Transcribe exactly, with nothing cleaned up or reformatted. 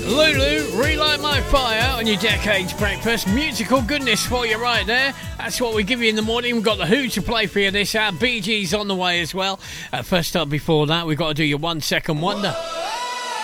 Lulu, Relight My Fire on your Decades Breakfast. Musical goodness for you right there. That's what we give you in the morning. We've got the Who to play for you this hour. Bee Gees on the way as well. Uh, first up before that, we've got to do your One Second Wonder.